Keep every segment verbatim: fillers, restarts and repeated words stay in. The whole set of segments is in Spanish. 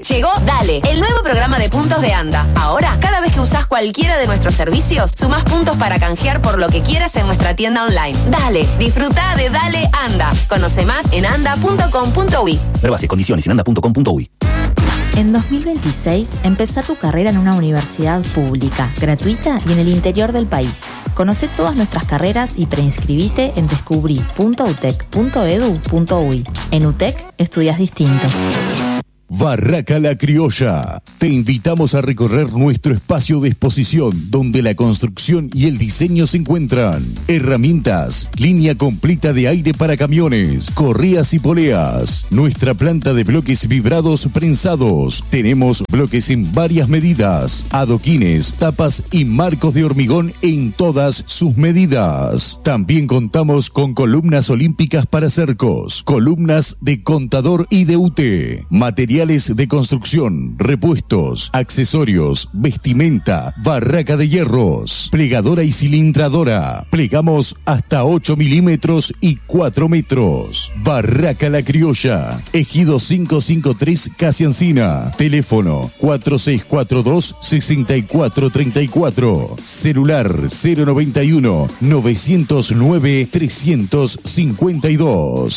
Llegó Dale, el nuevo programa de puntos de ANDA. Ahora, cada vez que usás cualquiera de nuestros servicios, sumás puntos para canjear por lo que quieras en nuestra tienda online. Dale, disfruta de Dale ANDA. Conoce más en anda punto com punto uy. Ver bases, condiciones en anda punto com punto uy. En dos mil veintiséis, empezá tu carrera en una universidad pública, gratuita y en el interior del país. Conoce todas nuestras carreras y preinscribite en descubrí punto u t e c punto e d u punto uy. En U T E C, estudias distinto. Barraca La Criolla. Te invitamos a recorrer nuestro espacio de exposición donde la construcción y el diseño se encuentran. Herramientas, línea completa de aire para camiones, correas y poleas. Nuestra planta de bloques vibrados prensados. Tenemos bloques en varias medidas, adoquines, tapas y marcos de hormigón en todas sus medidas. También contamos con columnas olímpicas para cercos, columnas de contador y de U T E, materiales de construcción, repuestos, accesorios, vestimenta, barraca de hierros, plegadora y cilindradora. Plegamos hasta ocho milímetros y cuatro metros. Barraca La Criolla, Ejido quinientos cincuenta y tres, Casi Encina. Teléfono cuatro seis cuatro dos, seis cuatro tres cuatro. Celular cero noventa y uno, novecientos nueve, trescientos cincuenta y dos.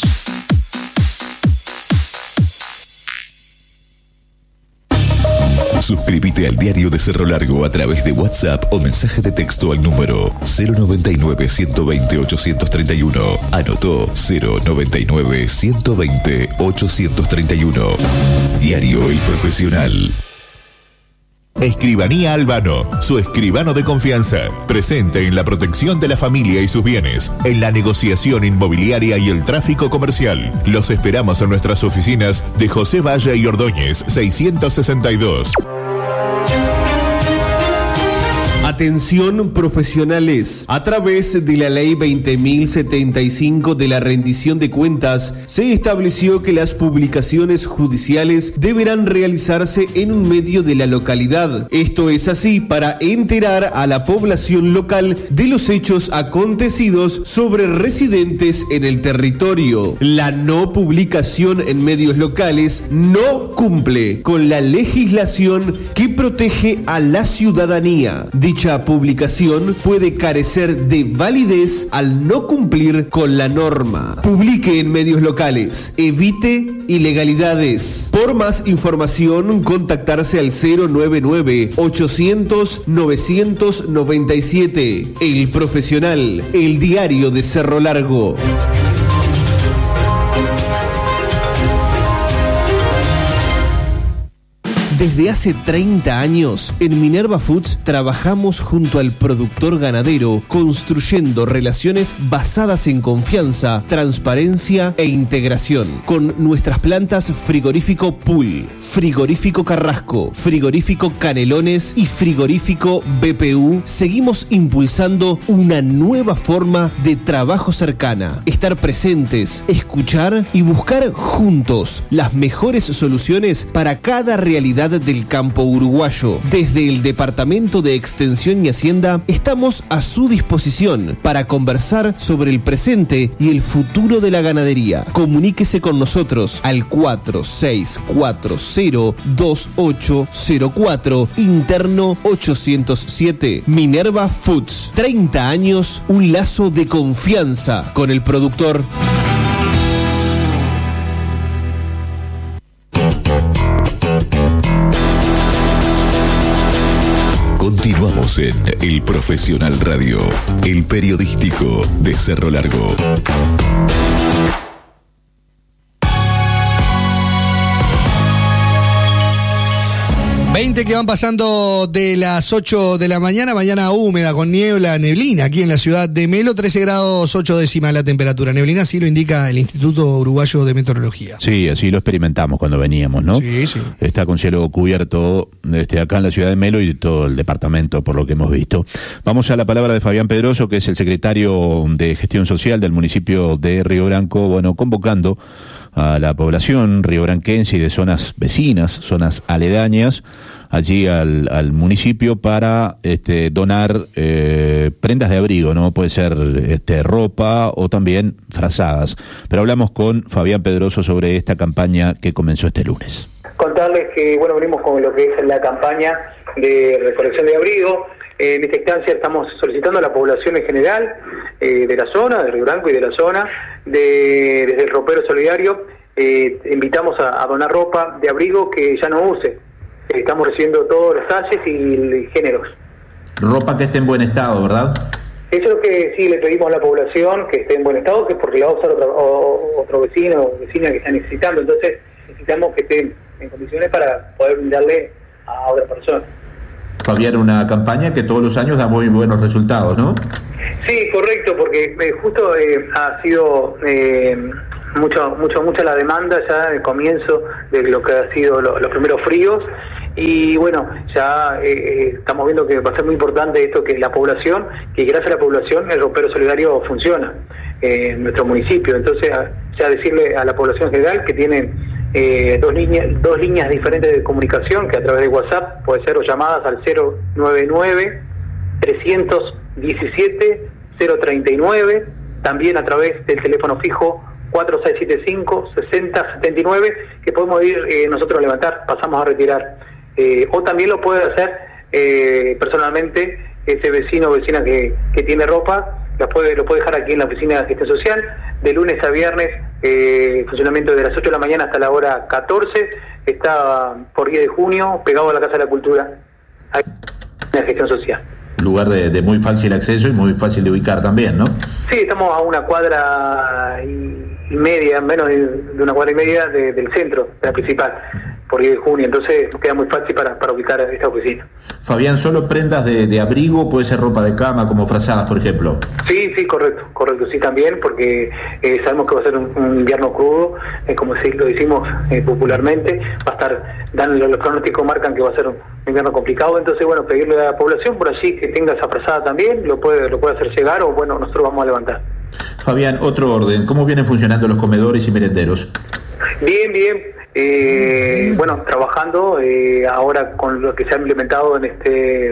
Suscríbete al Diario de Cerro Largo a través de WhatsApp o mensaje de texto al número cero noventa y nueve, ciento veinte, ochocientos treinta y uno. Anotó cero noventa y nueve, ciento veinte, ochocientos treinta y uno. Diario El Profesional. Escribanía Albano, su escribano de confianza, presente en la protección de la familia y sus bienes, en la negociación inmobiliaria y el tráfico comercial. Los esperamos en nuestras oficinas de José Valle y Ordóñez, seiscientos sesenta y dos. Atención profesionales, a través de la ley veinte mil setenta y cinco de la rendición de cuentas, se estableció que las publicaciones judiciales deberán realizarse en un medio de la localidad. Esto es así para enterar a la población local de los hechos acontecidos sobre residentes en el territorio. La no publicación en medios locales no cumple con la legislación que protege a la ciudadanía. Dicha publicación puede carecer de validez al no cumplir con la norma. Publique en medios locales. Evite ilegalidades. Por más información, contactarse al cero noventa y nueve, ochocientos, novecientos noventa y siete. El Profesional, el diario de Cerro Largo. Desde hace treinta años, en Minerva Foods trabajamos junto al productor ganadero, construyendo relaciones basadas en confianza, transparencia e integración. Con nuestras plantas Frigorífico Pool, Frigorífico Carrasco, Frigorífico Canelones y Frigorífico B P U, seguimos impulsando una nueva forma de trabajo cercana. Estar presentes, escuchar y buscar juntos las mejores soluciones para cada realidad del campo uruguayo. Desde el Departamento de Extensión y Hacienda estamos a su disposición para conversar sobre el presente y el futuro de la ganadería. Comuníquese con nosotros al cuatro seis cuatro cero, dos ocho cero cuatro, interno ochocientos siete. Minerva Foods, treinta años, un lazo de confianza con el productor. Continuamos en El Profesional Radio, el periodístico de Cerro Largo. veinte que van pasando de las ocho de la mañana, mañana húmeda con niebla, neblina aquí en la ciudad de Melo, trece grados ocho décimas la temperatura. Neblina, así lo indica el Instituto Uruguayo de Meteorología. Sí, así lo experimentamos cuando veníamos, ¿no? Sí, sí. Está con cielo cubierto este, acá en la ciudad de Melo y todo el departamento, por lo que hemos visto. Vamos a la palabra de Fabián Pedroso, que es el secretario de Gestión Social del municipio de Río Branco, bueno, convocando a la población riobranquense y de zonas vecinas, zonas aledañas, allí al, al municipio para este, donar eh, prendas de abrigo, ¿no? Puede ser este, ropa o también frazadas. Pero hablamos con Fabián Pedroso sobre esta campaña que comenzó este lunes. contarles que, bueno, venimos con lo que es la campaña de recolección de abrigo. Eh, en esta instancia estamos solicitando a la población en general eh, de la zona, de Río Branco y de la zona, de, desde el ropero solidario, eh, invitamos a, a donar ropa de abrigo que ya no use. Eh, estamos recibiendo todos los talles y, y géneros. Ropa que esté en buen estado, ¿verdad? Eso es lo que sí le pedimos a la población, que esté en buen estado, que es porque la va a usar otro, o, otro vecino o vecina que está necesitando. Entonces necesitamos que estén en condiciones para poder brindarle a otra persona. Fabián, una campaña que todos los años da muy buenos resultados, ¿no? Sí, correcto, porque eh, justo eh, ha sido eh, mucho, mucho, mucha la demanda ya en el comienzo de lo que ha sido lo, los primeros fríos. Y bueno, ya eh, estamos viendo que va a ser muy importante esto, que la población, que gracias a la población el ropero solidario funciona eh, en nuestro municipio. Entonces, ya decirle a la población general que tienen eh, dos líneas dos líneas diferentes de comunicación, que a través de WhatsApp puede ser o llamadas al cero nueve nueve, tres uno siete, cero tres nueve, también a través del teléfono fijo cuatro seis siete cinco, seis cero siete nueve, que podemos ir eh, nosotros a levantar, pasamos a retirar. Eh, o también lo puede hacer eh, personalmente ese vecino o vecina que, que tiene ropa, la puede, lo puede dejar aquí en la oficina de gestión social, de lunes a viernes, eh, funcionamiento de las ocho de la mañana hasta la hora catorce, está por diez de junio, pegado a la Casa de la Cultura, ahí en la gestión social. Lugar de, de muy fácil acceso y muy fácil de ubicar también, ¿no? Sí, estamos a una cuadra y, y media, menos de, de una cuadra y media de, del centro, de la principal, por diez de junio, entonces nos queda muy fácil para, para ubicar esta oficina. Fabián, ¿solo prendas de, de abrigo? ¿Puede ser ropa de cama, como frazadas, por ejemplo? Sí, sí, correcto, correcto, sí también, porque eh, sabemos que va a ser un, un invierno crudo, eh, como sí, lo decimos eh, popularmente, va a estar, dan, los pronósticos marcan que va a ser un invierno complicado, entonces bueno, pedirle a la población por allí que tenga esa frazada también, lo puede, lo puede hacer llegar o bueno, nosotros vamos a levantar. Fabián, otro orden, ¿cómo vienen funcionando los comedores y merenderos? Bien, bien. Eh, bueno, trabajando eh, ahora con lo que se ha implementado en este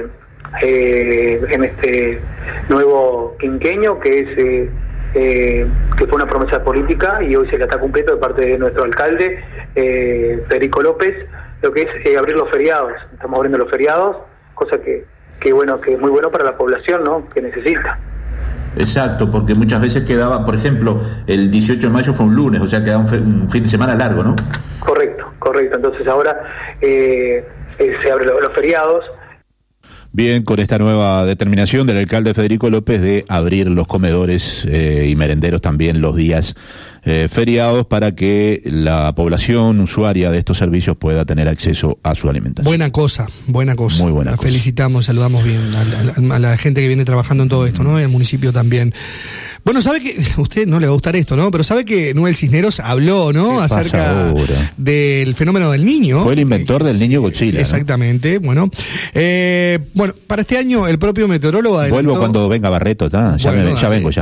eh, en este nuevo quinquenio, que es eh, eh, que fue una promesa política y hoy se la está cumpliendo de parte de nuestro alcalde eh, Federico López, lo que es eh, abrir los feriados. Estamos abriendo los feriados, cosa que que bueno, que es muy bueno para la población, ¿no? Que necesita. Exacto, porque muchas veces quedaba, por ejemplo, el dieciocho de mayo fue un lunes, o sea, quedaba un, fe, un fin de semana largo, ¿no? Correcto, correcto. Entonces ahora eh, eh, se abren los, los feriados. Bien, con esta nueva determinación del alcalde Federico López de abrir los comedores eh, y merenderos también los días eh, feriados para que la población usuaria de estos servicios pueda tener acceso a su alimentación. Buena cosa, buena cosa. Muy buena la cosa. Felicitamos, saludamos bien a, a, a la gente que viene trabajando en todo esto, ¿no? Y al municipio también. Bueno, sabe que, a usted no le va a gustar esto, ¿no? Pero sabe que Noel Cisneros habló, ¿no? Acerca del fenómeno del niño. Fue el inventor del niño Godzilla, exactamente, ¿no? Bueno. Eh, bueno, para este año el propio meteorólogo adelantó... Vuelvo cuando venga Barreto, ¿tá? Ya, bueno, me, ya vengo ya.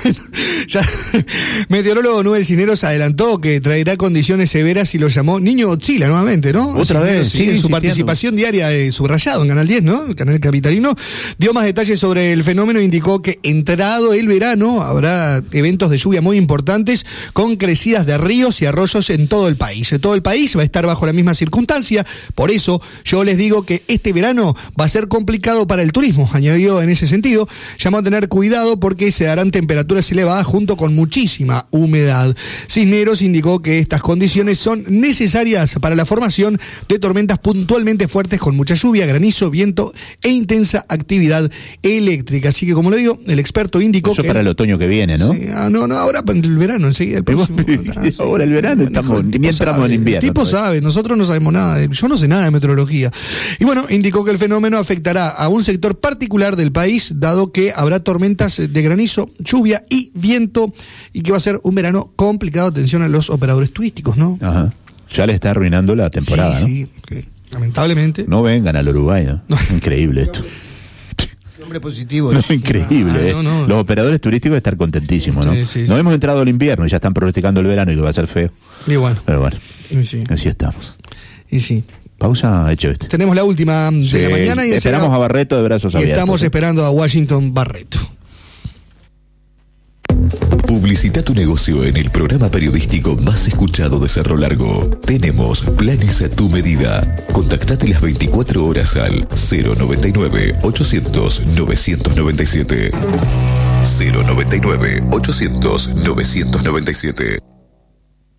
ya. Meteorólogo Noel Cisneros adelantó que traerá condiciones severas y lo llamó niño Godzilla nuevamente, ¿no? Otra Cisneros, vez, sí, en su participación diaria eh, subrayado en Canal diez, ¿no? El canal capitalino. Dio más detalles sobre el fenómeno e indicó que entrado el verano habrá eventos de lluvia muy importantes con crecidas de ríos y arroyos en todo el país. Todo el país va a estar bajo la misma circunstancia, por eso yo les digo que este verano va a ser complicado para el turismo, añadió en ese sentido. Llamó a tener cuidado porque se darán temperaturas elevadas junto con muchísima humedad. Cisneros indicó que estas condiciones son necesarias para la formación de tormentas puntualmente fuertes con mucha lluvia, granizo, viento e intensa actividad eléctrica. Así que, como le digo, el experto indicó eso que... para el otoño que viene, ¿no? Sí, ah, no, no, ahora para el verano, enseguida. El próximo, ah, sí. Ahora el verano, estamos, ni entramos sabe, en invierno. El tipo todavía sabe, nosotros no sabemos nada, yo no sé nada de meteorología. Y bueno, indicó que el fenómeno afectará a un sector particular del país, dado que habrá tormentas de granizo, lluvia y viento, y que va a ser un verano complicado. Atención a los operadores turísticos, ¿no? Ajá. Ya le está arruinando la temporada, sí, ¿no? Sí, okay. Lamentablemente. No vengan al Uruguay, ¿no? no. Increíble esto. Hombre positivo. No, increíble. Ah, no, no. Los operadores turísticos están contentísimos, ¿no? Sí, sí, no sí. Hemos entrado al invierno y ya están pronosticando el verano y que va a ser feo. Y bueno. Pero bueno, y sí. así estamos. Y sí. Pausa, hecho este. Tenemos la última de sí. la mañana y esperamos será... a Barreto de brazos y abiertos. Estamos ¿eh? esperando a Washington Barreto. Public Publicita tu negocio en el programa periodístico más escuchado de Cerro Largo. Tenemos planes a tu medida. Contactate las veinticuatro horas al cero noventa y nueve, ochocientos, novecientos noventa y siete. cero noventa y nueve, ochocientos, novecientos noventa y siete.